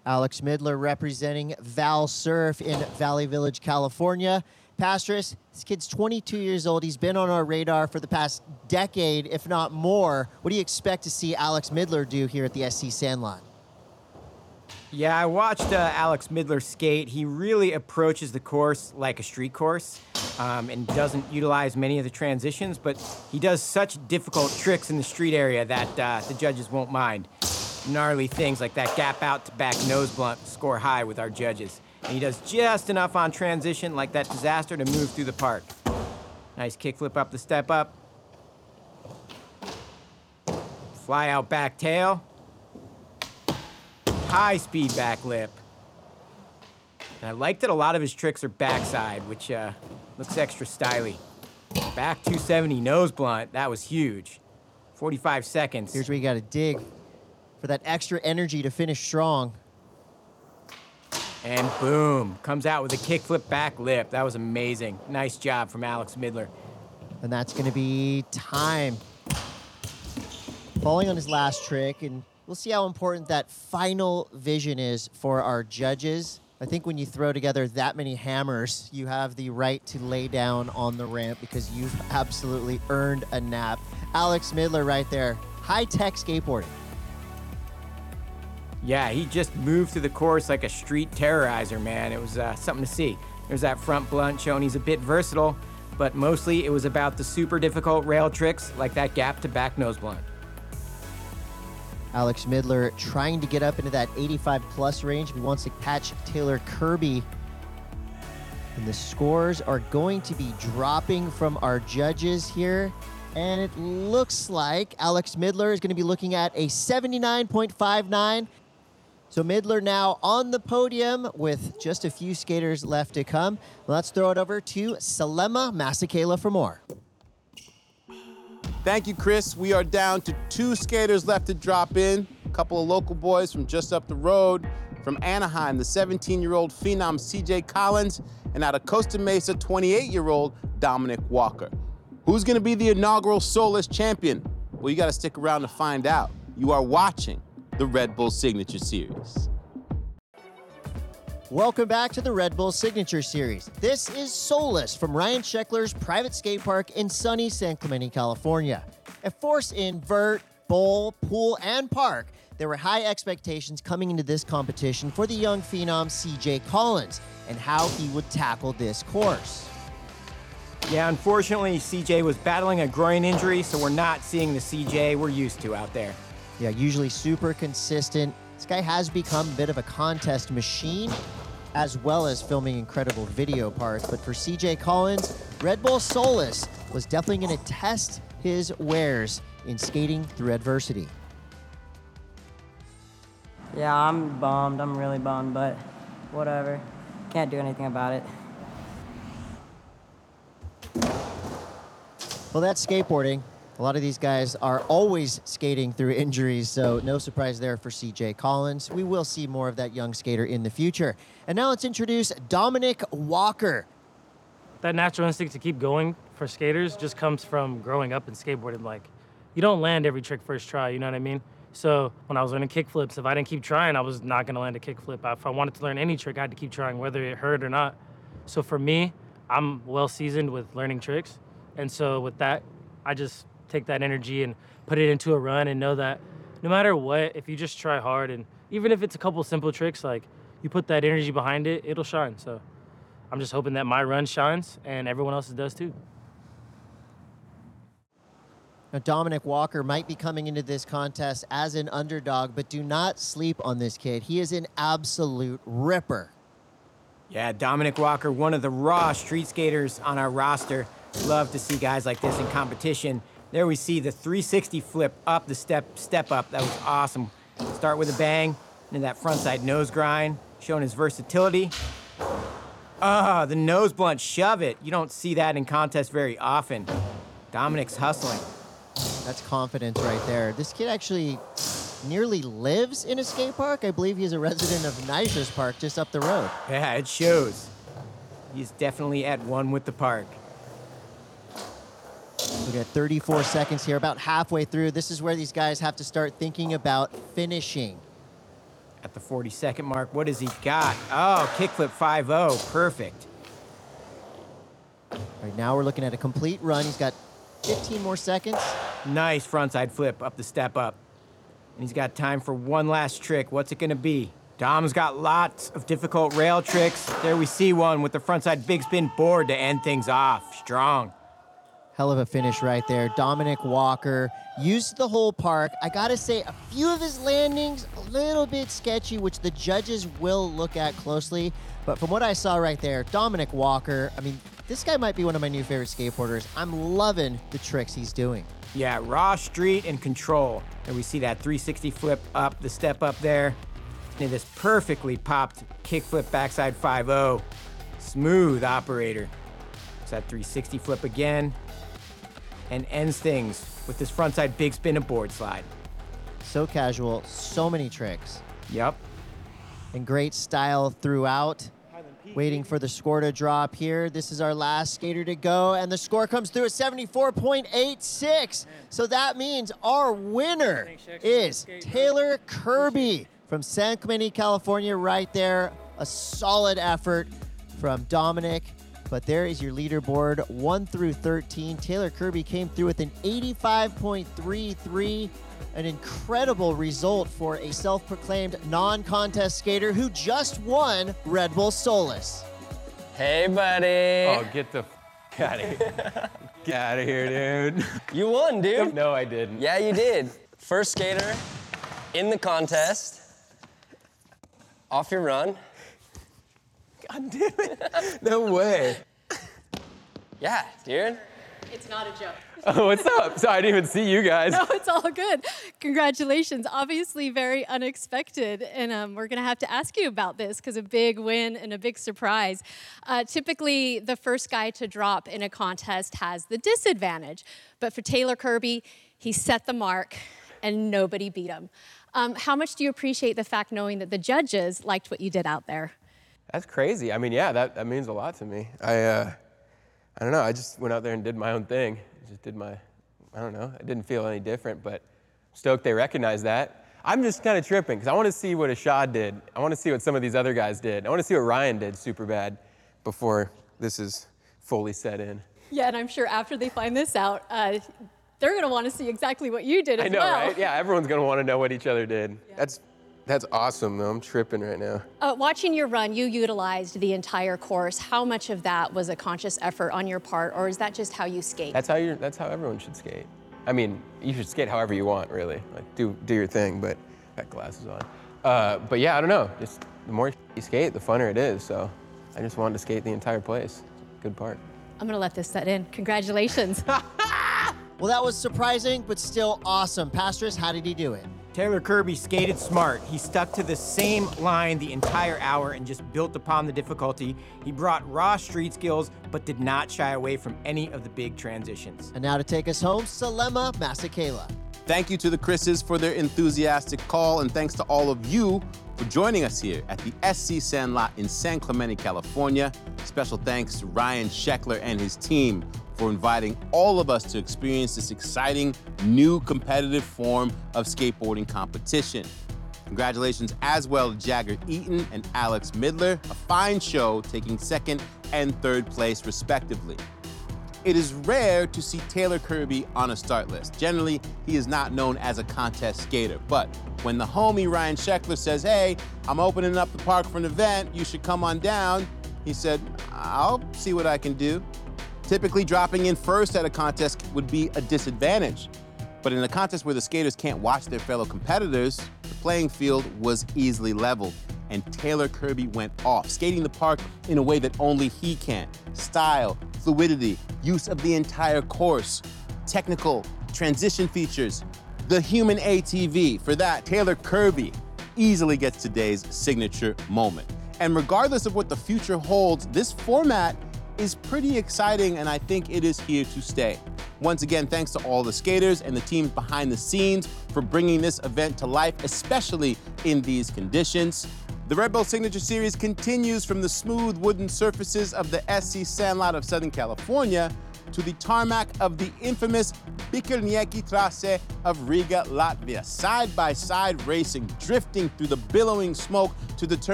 Alex Midler representing Val Surf in Valley Village, California. Pastris, this kid's 22 years old. He's been on our radar for the past decade, if not more. What do you expect to see Alex Midler do here at the SC Sandlot? Yeah, I watched Alex Midler skate. He really approaches the course like a street course and doesn't utilize many of the transitions, but he does such difficult tricks in the street area that the judges won't mind. Gnarly things like that gap out to back nose blunt score high with our judges. And he does just enough on transition like that disaster to move through the park. Nice kickflip up the step up. Fly out back tail. High speed back lip. And I like that a lot of his tricks are backside, which looks extra styly. Back 270 nose blunt, that was huge. 45 seconds. Here's where you gotta dig for that extra energy to finish strong. And boom, comes out with a kickflip back lip. That was amazing. Nice job from Alex Midler. And that's gonna be time. Falling on his last trick, and we'll see how important that final vision is for our judges. I think when you throw together that many hammers, you have the right to lay down on the ramp because you've absolutely earned a nap. Alex Midler right there, high-tech skateboarding. Yeah, he just moved through the course like a street terrorizer, man. It was something to see. There's that front blunt showing he's a bit versatile, but mostly it was about the super difficult rail tricks like that gap to back nose blunt. Alex Midler trying to get up into that 85-plus range. He wants to catch Taylor Kirby. And the scores are going to be dropping from our judges here. And it looks like Alex Midler is going to be looking at a 79.59. So Midler now on the podium with just a few skaters left to come. Let's throw it over to Salema Masekela for more. Thank you, Chris. We are down to 2 skaters left to drop in. A couple of local boys from just up the road. From Anaheim, the 17-year-old phenom CJ Collins, and out of Costa Mesa, 28-year-old Dominic Walker. Who's gonna be the inaugural Soulless champion? Well, you gotta stick around to find out. You are watching the Red Bull Signature Series. Welcome back to the Red Bull Signature Series. This is Soulless from Ryan Sheckler's private skate park in sunny San Clemente, California. A force in vert, bowl, pool, and park, there were high expectations coming into this competition for the young phenom CJ Collins and how he would tackle this course. Yeah, unfortunately, CJ was battling a groin injury, so we're not seeing the CJ we're used to out there. Yeah, usually super consistent. This guy has become a bit of a contest machine, as well as filming incredible video parts. But for CJ Collins, Red Bull Soulless was definitely going to test his wares in skating through adversity. Yeah, I'm bummed. I'm really bummed, but whatever. Can't do anything about it. Well, that's skateboarding. A lot of these guys are always skating through injuries, so no surprise there for CJ Collins. We will see more of that young skater in the future. And now let's introduce Dominic Walker. That natural instinct to keep going for skaters just comes from growing up in skateboarding. Like, you don't land every trick first try, you know what I mean? So when I was learning kickflips, if I didn't keep trying, I was not gonna land a kickflip. If I wanted to learn any trick, I had to keep trying, whether it hurt or not. So for me, I'm well seasoned with learning tricks. And so with that, I just take that energy and put it into a run and know that no matter what, if you just try hard, and even if it's a couple simple tricks, like you put that energy behind it, it'll shine. So I'm just hoping that my run shines and everyone else's does too. Now, Dominic Walker might be coming into this contest as an underdog, but do not sleep on this kid. He is an absolute ripper. Yeah, Dominic Walker, one of the raw street skaters on our roster. Love to see guys like this in competition. There we see the 360 flip up the step up. That was awesome. Start with a bang, into that frontside nose grind, showing his versatility. The nose blunt shove it. You don't see that in contests very often. Dominic's hustling. That's confidence right there. This kid actually nearly lives in a skate park. I believe he's a resident of Nitrous Park just up the road. Yeah, it shows. He's definitely at one with the park. We got 34 seconds here, about halfway through. This is where these guys have to start thinking about finishing. at the 40-second mark. What has he got? Oh, kickflip 5-0, perfect. Right now we're looking at a complete run. He's got 15 more seconds. Nice frontside flip up the step up. And he's got time for one last trick. What's it gonna be? Dom's got lots of difficult rail tricks. There we see one with the frontside big spin board to end things off. Strong. Hell of a finish right there. Dominic Walker used the whole park. I gotta say, a few of his landings a little bit sketchy, which the judges will look at closely. But from what I saw right there, Dominic Walker, I mean, this guy might be one of my new favorite skateboarders. I'm loving the tricks he's doing. Yeah, raw street and control. And we see that 360 flip up, the step up there. And this perfectly popped kickflip backside 5-0. Smooth operator. It's that 360 flip again. And ends things with this frontside big spin and board slide. So casual, so many tricks. Yep. And great style throughout. Waiting for the score to drop here. This is our last skater to go, and the score comes through at 74.86. So that means our winner is Taylor Kirby from San Clemente, California, right there. A solid effort from Dominic. But there is your leaderboard, 1 through 13. Taylor Kirby came through with an 85.33, an incredible result for a self-proclaimed non-contest skater who just won Red Bull Solus. Hey, buddy. Oh, get the out of here. Get out of here, dude. You won, dude. No, I didn't. Yeah, you did. First skater in the contest. Off your run. God damn it. No way. Yeah, dude. It's not a joke. Oh, what's up? Sorry, I didn't even see you guys. No, it's all good. Congratulations. Obviously very unexpected. And we're going to have to ask you about this because a big win and a big surprise. Typically, the first guy to drop in a contest has the disadvantage. But for Taylor Kirby, he set the mark and nobody beat him. How much do you appreciate the fact knowing that the judges liked what you did out there? That's crazy. I mean, yeah, that means a lot to me. I don't know. I just went out there and did my own thing. Just did my, I don't know. I didn't feel any different, but stoked they recognized that. I'm just kind of tripping because I want to see what Ashad did. I want to see what some of these other guys did. I want to see what Ryan did super bad before this is fully set in. Yeah, and I'm sure after they find this out, they're going to want to see exactly what you did as well. I know, right? Yeah, everyone's going to want to know what each other did. Yeah. That's awesome, though. I'm tripping right now. Watching your run, you utilized the entire course. How much of that was a conscious effort on your part, or is that just how you skate? That's how everyone should skate. I mean, you should skate however you want, really. Like, do your thing, but got glasses on. But yeah, I don't know. Just the more you skate, the funner it is. So I just wanted to skate the entire place. Good part. I'm gonna let this set in. Congratulations. Well, that was surprising, but still awesome. Pastris, how did he do it? Taylor Kirby skated smart. He stuck to the same line the entire hour and just built upon the difficulty. He brought raw street skills, but did not shy away from any of the big transitions. And now to take us home, Salema Masekela. Thank you to the Chris's for their enthusiastic call, and thanks to all of you for joining us here at the SC Sandlot in San Clemente, California. Special thanks to Ryan Sheckler and his team for inviting all of us to experience this exciting new competitive form of skateboarding competition. Congratulations as well to Jagger Eaton and Alex Midler, a fine show taking second and third place respectively. It is rare to see Taylor Kirby on a start list. Generally, he is not known as a contest skater, but when the homie Ryan Sheckler says, hey, I'm opening up the park for an event, you should come on down, he said, I'll see what I can do. Typically, dropping in first at a contest would be a disadvantage. But in a contest where the skaters can't watch their fellow competitors, the playing field was easily leveled. And Taylor Kirby went off, skating the park in a way that only he can. Style, fluidity, use of the entire course, technical, transition features, the human ATV. For that, Taylor Kirby easily gets today's signature moment. And regardless of what the future holds, this format is pretty exciting, and I think it is here to stay. Once again, thanks to all the skaters and the teams behind the scenes for bringing this event to life, especially in these conditions. The Red Bull Signature Series continues from the smooth wooden surfaces of the SC Sandlot of Southern California to the tarmac of the infamous Bikelnieki Trase of Riga, Latvia. Side-by-side racing, drifting through the billowing smoke to determine